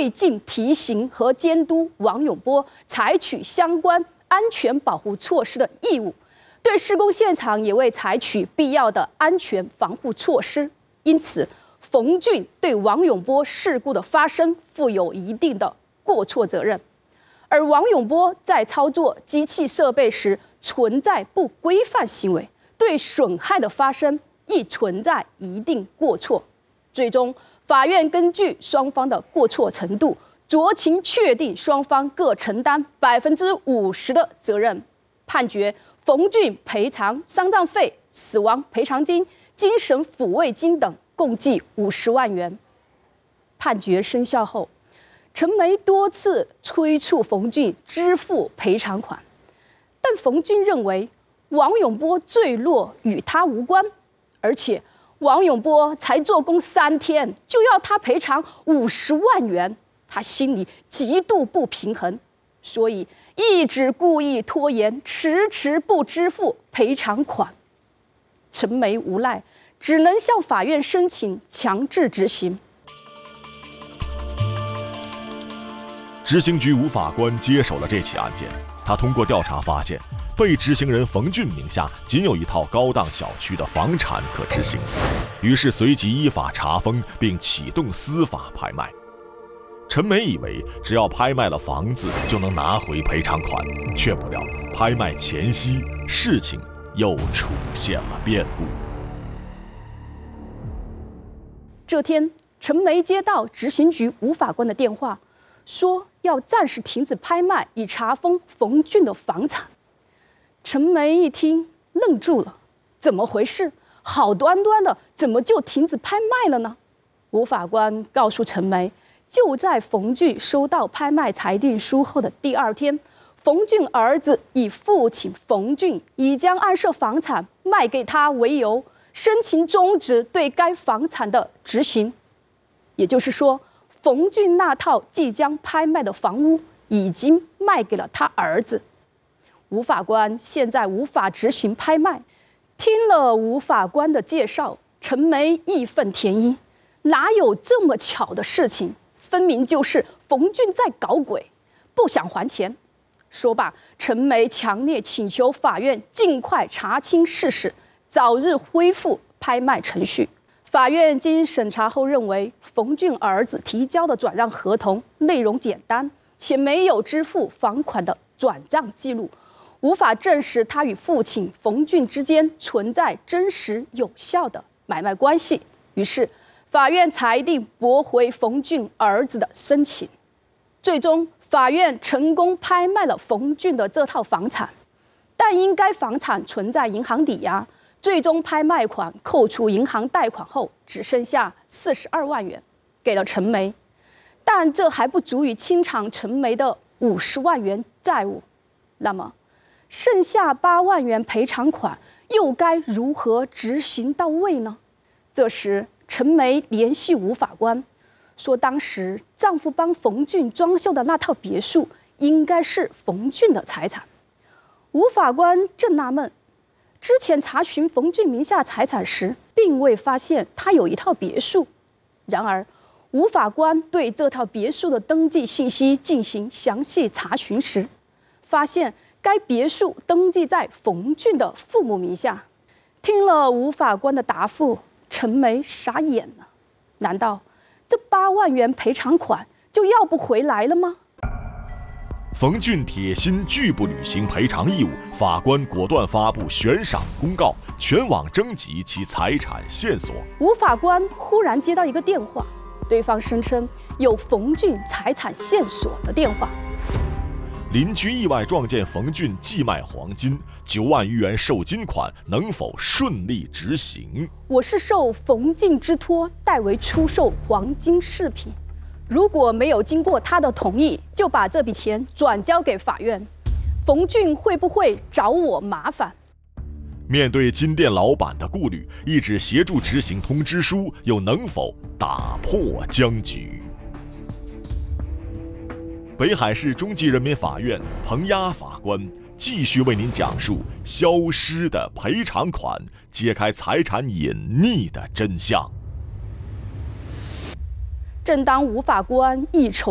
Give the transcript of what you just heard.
最近提醒和监督王永波采取相关安全保护措施的义务，对施工现场也未采取必要的安全防护措施，因此冯俊对王永波事故的发生负有一定的过错责任。而王永波在操作机器设备时存在不规范行为，对损害的发生亦存在一定过错。最终，法院根据双方的过错程度，酌情确定双方各承担50%的责任，判决冯俊赔偿丧葬费、死亡赔偿金、精神抚慰金等共计50万元。判决生效后，陈梅多次催促冯俊支付赔偿款，但冯俊认为王永波坠落与他无关，而且王永波才做工3天就要他赔偿50万元，他心里极度不平衡，所以一直故意拖延，迟迟不支付赔偿款。陈梅无奈，只能向法院申请强制执行。 执行局吴法官接手了这起案件，他通过调查发现，被执行人冯俊名下仅有一套高档小区的房产可执行，于是随即依法查封并启动司法拍卖。陈梅以为只要拍卖了房子就能拿回赔偿款，却不料拍卖前夕事情又出现了变故。 这天，陈梅接到执行局吴法官的电话，说要暂时停止拍卖，以查封冯俊的房产。陈梅一听愣住了，怎么回事？好端端的怎么就停止拍卖了呢？吴法官告诉陈梅，就在冯俊收到拍卖裁定书后的第2天，冯俊儿子以父亲冯俊已将案涉房产卖给他为由，申请终止对该房产的执行。也就是说，冯俊那套即将拍卖的房屋已经卖给了他儿子。吴法官现在无法执行拍卖。听了吴法官的介绍，陈梅义愤填膺，哪有这么巧的事情？分明就是冯俊在搞鬼，不想还钱。说罢，陈梅强烈请求法院尽快查清事实，早日恢复拍卖程序。法院经审查后认为，冯俊儿子提交的转让合同内容简单，且没有支付房款的转账记录，无法证实他与父亲冯俊之间存在真实有效的买卖关系。于是，法院裁定驳回冯俊儿子的申请。最终，法院成功拍卖了冯俊的这套房产，但因该房产存在银行抵押，最终拍卖款扣除银行贷款后，只剩下42万元，给了陈梅。但这还不足以清偿陈梅的50万元债务。那么，剩下8万元赔偿款又该如何执行到位呢？这时，陈梅联系吴法官，说当时丈夫帮冯俊装修的那套别墅应该是冯俊的财产。吴法官正纳闷，之前查询冯俊名下财产时，并未发现他有一套别墅。然而，吴法官对这套别墅的登记信息进行详细查询时，发现该别墅登记在冯俊的父母名下。听了吴法官的答复，陈梅傻眼了。难道这8万元赔偿款就要不回来了吗？ 冯俊铁心拒不履行赔偿义务，法官果断发布悬赏公告，全网征集其财产线索。 吴法官忽然接到一个电话，对方声称有冯俊财产线索的电话。 邻居意外撞见冯俊寄卖黄金，9万余元受金款能否顺利执行？ 我是受冯俊之托，代为出售黄金饰品。如果没有经过他的同意，就把这笔钱转交给法院，冯俊会不会找我麻烦？ 面对金店老板的顾虑，一纸协助执行通知书又能否打破僵局？北海市中级人民法院彭押法官继续为您讲述消失的赔偿款，揭开财产隐匿的真相。 正当吴法官一筹